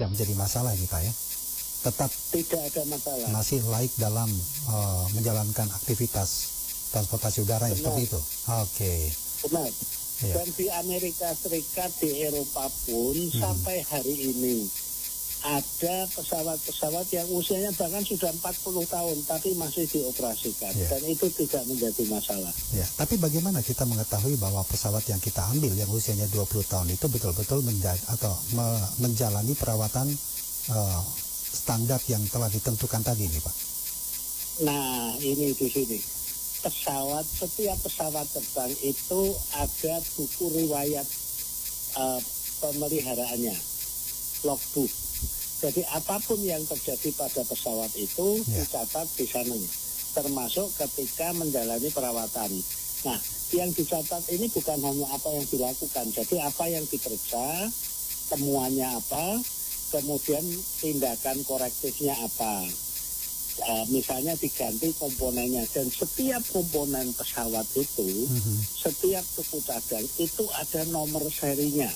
tidak menjadi masalah ini Pak ya? Tetap Tidak ada masalah. masih laik dalam menjalankan aktivitas transportasi udara ya, Benar. seperti itu? Oke. Benar. Ya. Dan di Amerika Serikat, di Eropa pun sampai hari ini ada pesawat-pesawat yang usianya bahkan sudah 40 tahun tapi masih dioperasikan. Ya. Dan itu tidak menjadi masalah. Ya, tapi bagaimana kita mengetahui bahwa pesawat yang kita ambil yang usianya 20 tahun itu betul-betul menjalani perawatan standar yang telah ditentukan tadi nih Pak? Nah, ini di sini. Setiap pesawat terbang itu ada buku riwayat pemeliharaannya, logbook. Jadi apapun yang terjadi pada pesawat itu dicatat di sana, termasuk ketika menjalani perawatan. Nah, yang dicatat ini bukan hanya apa yang dilakukan, jadi apa yang diperiksa, temuannya apa, kemudian tindakan korektifnya apa. Misalnya diganti komponennya, dan setiap komponen pesawat itu, setiap suku cadang itu ada nomor serinya.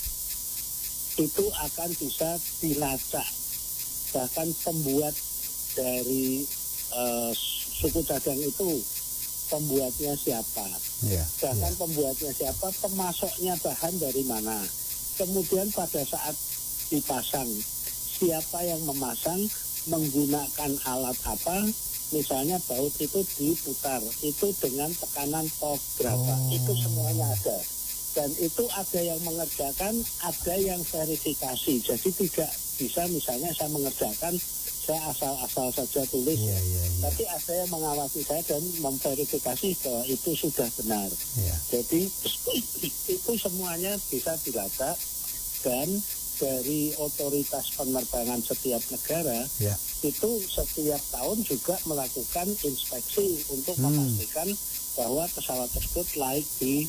Itu akan bisa dilacak. Bahkan pembuat dari suku cadang itu, pembuatnya siapa. Bahkan pembuatnya siapa, pemasoknya bahan dari mana. Kemudian pada saat dipasang, siapa yang memasang, menggunakan alat apa, misalnya baut itu diputar, itu dengan tekanan torque berapa, itu semuanya ada. Dan itu ada yang mengerjakan, ada yang verifikasi. Jadi tidak bisa misalnya saya mengerjakan, saya asal-asal saja tulis, tapi ada yang mengawasi saya dan memverifikasi bahwa itu sudah benar. Jadi itu semuanya bisa dilacak, dan dari otoritas penerbangan setiap negara itu setiap tahun juga melakukan inspeksi untuk memastikan bahwa pesawat tersebut layak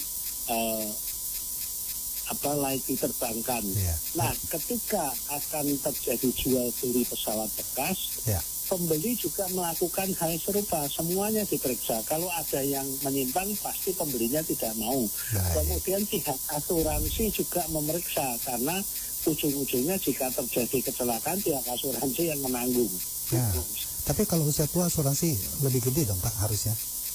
diterbangkan. Nah, ketika akan terjadi jual beli pesawat bekas, pembeli juga melakukan hal serupa, semuanya diperiksa. Kalau ada yang menyimpang, pasti pembelinya tidak mau. Kemudian pihak asuransi juga memeriksa, karena ujung-ujungnya jika terjadi kecelakaan pihak asuransi yang menanggung. Tapi kalau usia tua asuransi lebih gede dong Pak harusnya?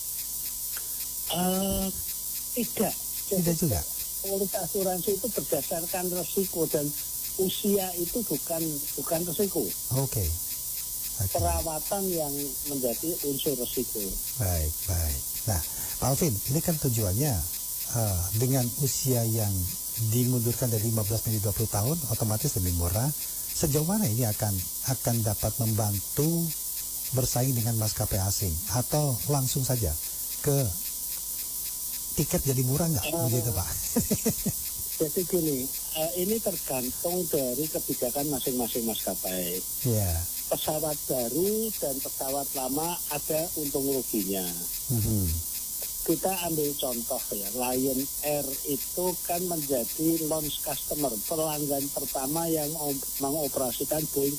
Tidak juga. Polis asuransi itu berdasarkan resiko, dan usia itu bukan resiko. Oke. Perawatan yang menjadi unsur resiko. Baik. Nah, Pak Alvin, ini kan tujuannya dengan usia yang dimundurkan dari 15 menjadi 20 tahun, otomatis lebih murah. Sejauh mana ini akan dapat membantu bersaing dengan maskapai asing, atau langsung saja ke tiket jadi murah nggak begitu Pak? Jadi gini, ini tergantung dari kebijakan masing-masing maskapai. Pesawat baru dan pesawat lama ada untung ruginya. Kita ambil contoh ya, Lion Air itu kan menjadi launch customer, pelanggan pertama yang mengoperasikan Boeing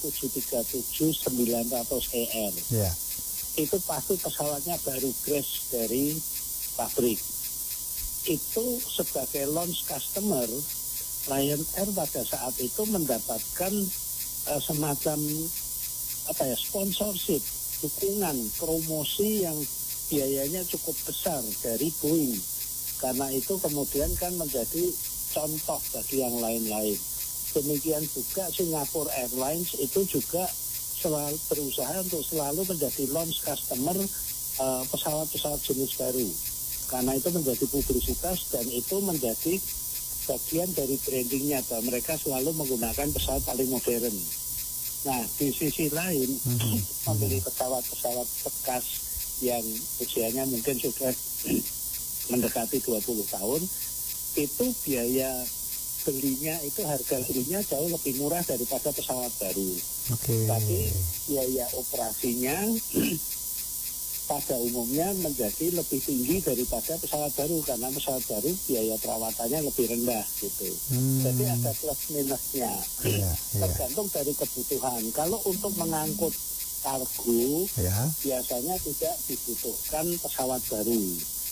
737-900ER. Itu pasti pesawatnya baru crash dari pabrik. Itu sebagai launch customer, Lion Air pada saat itu mendapatkan semacam sponsorship, dukungan, promosi yang biayanya cukup besar dari Boeing. Karena itu kemudian kan menjadi contoh bagi yang lain-lain. Demikian juga Singapore Airlines itu juga selalu berusaha untuk selalu menjadi launch customer pesawat-pesawat jenis baru. Karena itu menjadi publisitas, dan itu menjadi bagian dari brandingnya, bahwa mereka selalu menggunakan pesawat paling modern. Nah, di sisi lain, membeli pesawat-pesawat bekas yang usianya mungkin sudah mendekati 20 tahun, itu biaya belinya, itu harga belinya jauh lebih murah daripada pesawat baru. Tapi biaya operasinya pada umumnya menjadi lebih tinggi daripada pesawat baru, karena pesawat baru biaya perawatannya lebih rendah gitu. Jadi ada plus minusnya. Tergantung dari kebutuhan. Kalau untuk mengangkut kargo, biasanya tidak dibutuhkan pesawat baru.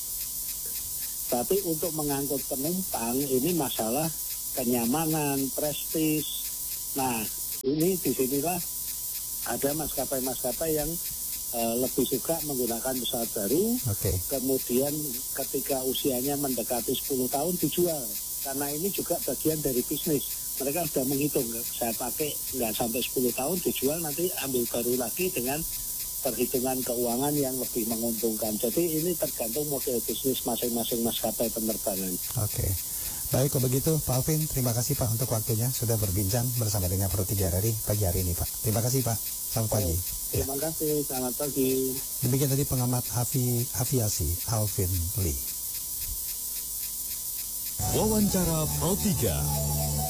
Tapi untuk mengangkut penumpang, ini masalah kenyamanan, prestis. Nah, Ini disinilah ada maskapai-maskapai yang lebih suka menggunakan pesawat baru. Kemudian ketika usianya mendekati 10 tahun dijual. Karena ini juga bagian dari bisnis. Mereka sudah menghitung, saya pakai nggak sampai 10 tahun dijual, nanti ambil baru lagi dengan perhitungan keuangan yang lebih menguntungkan. Jadi ini tergantung model bisnis masing-masing maskapai penerbangan. Baik, kalau begitu Pak Alvin, terima kasih Pak untuk waktunya sudah berbincang bersama dengan Pro 3 RRI pagi hari ini Pak. Terima kasih Pak, selamat pagi. Terima kasih, selamat pagi. Demikian tadi pengamat aviasi Alvin Lee. Wawancara Pro 3.